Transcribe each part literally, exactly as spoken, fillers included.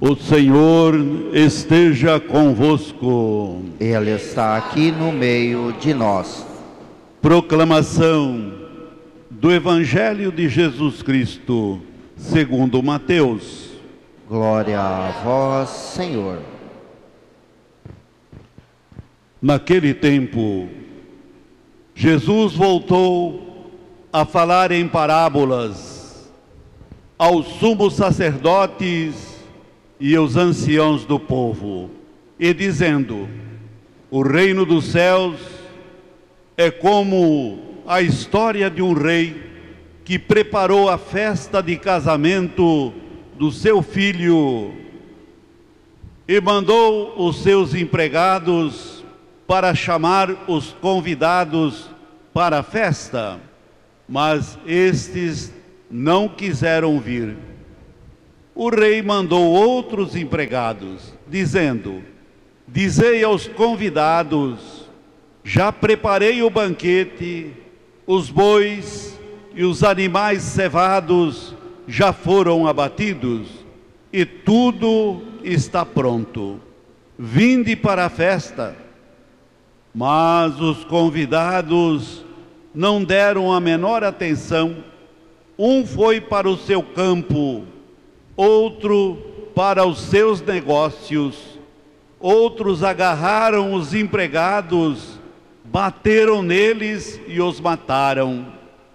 O Senhor esteja convosco. Ele está aqui no meio de nós. Proclamação do Evangelho de Jesus Cristo, segundo Mateus. Glória a vós, Senhor. Naquele tempo, Jesus voltou a falar em parábolas aos sumos sacerdotes e aos anciãos do povo, e dizendo: o reino dos céus é como a história de um rei que preparou a festa de casamento do seu filho e mandou os seus empregados para chamar os convidados para a festa, mas estes não quiseram vir. O rei mandou outros empregados, dizendo: dizei aos convidados, já preparei o banquete, os bois e os animais cevados já foram abatidos, e tudo está pronto. Vinde para a festa. Mas os convidados não deram a menor atenção. Um foi para o seu campo, outro para os seus negócios. Outros agarraram os empregados, bateram neles e os mataram.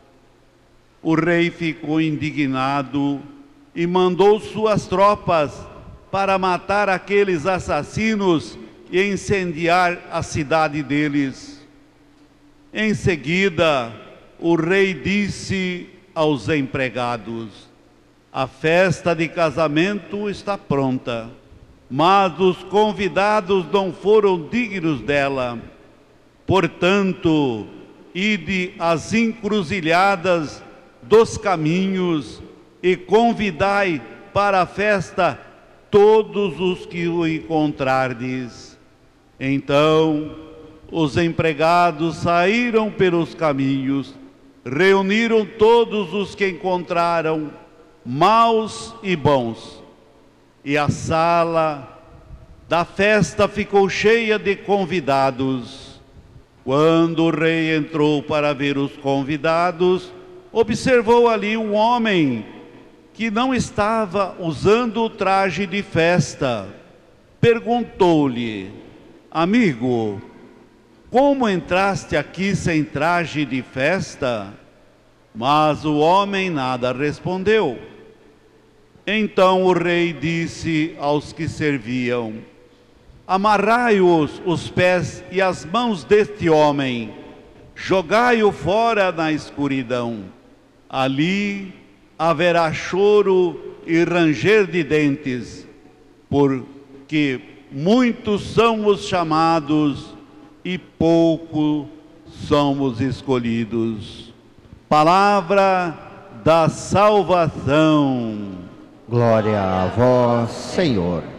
O rei ficou indignado e mandou suas tropas para matar aqueles assassinos e incendiar a cidade deles. Em seguida, o rei disse aos empregados: a festa de casamento está pronta, mas os convidados não foram dignos dela. Portanto, ide às encruzilhadas dos caminhos e convidai para a festa todos os que o encontrardes. Então, os empregados saíram pelos caminhos, reuniram todos os que encontraram, maus e bons, e a sala da festa ficou cheia de convidados. Quando o rei entrou para ver os convidados, observou ali um homem que não estava usando o traje de festa. Perguntou-lhe: amigo, como entraste aqui sem traje de festa? Mas o homem nada respondeu. Então o rei disse aos que serviam: amarrai-os os pés e as mãos deste homem, jogai-o fora na escuridão. Ali haverá choro e ranger de dentes, porque muitos são os chamados e poucos são os escolhidos. Palavra da salvação. Glória a vós, Senhor.